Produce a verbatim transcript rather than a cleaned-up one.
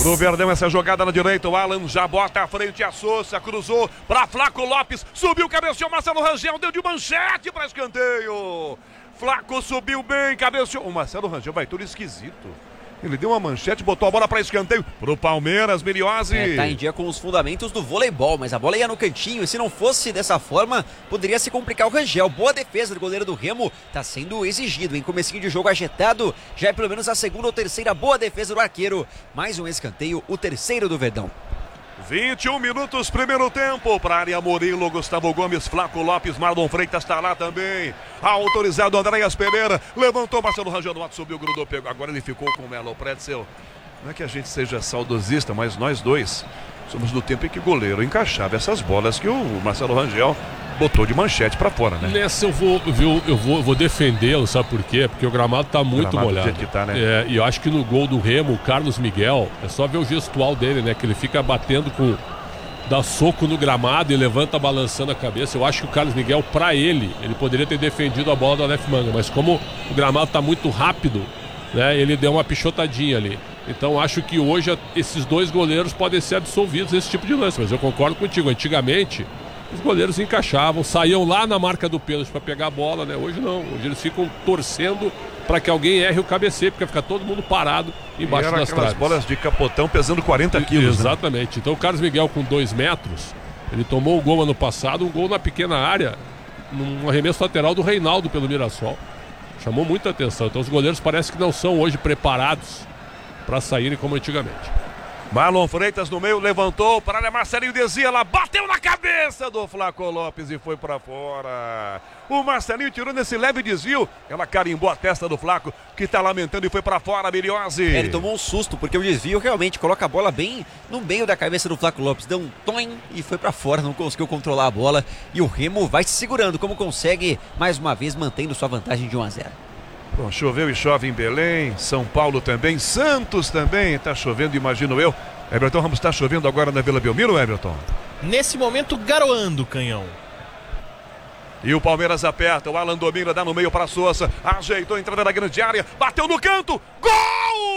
Pro Verdão essa jogada na direita, o Alan já bota à frente a Sousa, cruzou pra Flaco Lopes, subiu, cabeceou, Marcelo Rangel, deu de manchete pra escanteio. Flaco subiu bem, cabeceou. O Marcelo Rangel vai tudo esquisito. Ele deu uma manchete, botou a bola para escanteio pro Palmeiras, Miliose. É, tá em dia com os fundamentos do voleibol, mas a bola ia no cantinho e se não fosse dessa forma, poderia se complicar o Rangel. Boa defesa do goleiro do Remo, tá sendo exigido em comecinho de jogo ajetado, já é pelo menos a segunda ou terceira boa defesa do arqueiro. Mais um escanteio, o terceiro do Verdão. vinte e um minutos, primeiro tempo, para área Murilo, Gustavo Gomes, Flaco Lopes, Marlon Freitas está lá também. Autorizado Andréas Pereira, levantou Marcelo Rangel no alto, subiu, grudou, pegou. Agora ele ficou com o Melo Pretzel. Não é que a gente seja saudosista, mas nós dois somos do tempo em que goleiro encaixava essas bolas que o Marcelo Rangel botou de manchete pra fora, né? Nessa eu vou, eu, eu vou, eu vou defendê-lo, sabe por quê? Porque o gramado tá muito gramado molhado. Que tá, né? É, e eu acho que no gol do Remo, o Carlos Miguel, é só ver o gestual dele, né? Que ele fica batendo com... dá soco no gramado e levanta balançando a cabeça. Eu acho que o Carlos Miguel, pra ele, ele poderia ter defendido a bola do Aleph Manga, mas como o gramado tá muito rápido, né? Ele deu uma pichotadinha ali. Então acho que hoje esses dois goleiros podem ser absolvidos desse tipo de lance, mas eu concordo contigo, antigamente os goleiros encaixavam, saíam lá na marca do pênalti para pegar a bola, né? Hoje não, hoje eles ficam torcendo para que alguém erre o cabeceio, porque fica todo mundo parado embaixo das traves. Bolas de capotão pesando quarenta quilos. Exatamente, né? Então o Carlos Miguel com dois metros, ele tomou o gol ano passado, um gol na pequena área, num arremesso lateral do Reinaldo pelo Mirassol. Chamou muita atenção, então os goleiros parece que não são hoje preparados para saírem como antigamente. Marlon Freitas no meio, levantou para área, Marcelinho desvia, ela bateu na cabeça do Flaco Lopes e foi para fora. O Marcelinho tirou nesse leve desvio, ela carimbou a testa do Flaco, que tá lamentando e foi para fora, Miliose. É, ele tomou um susto, porque o desvio realmente coloca a bola bem no meio da cabeça do Flaco Lopes, deu um toim e foi para fora, não conseguiu controlar a bola. E o Remo vai se segurando, como consegue, mais uma vez mantendo sua vantagem de um a zero. Bom, choveu e chove em Belém, São Paulo também, Santos também, tá chovendo, imagino eu. Everton Ramos, tá chovendo agora na Vila Belmiro, Everton? Nesse momento, garoando, Canhão. E o Palmeiras aperta, o Alan domina, dá no meio para Sousa, ajeitou a entrada na grande área, bateu no canto, gol!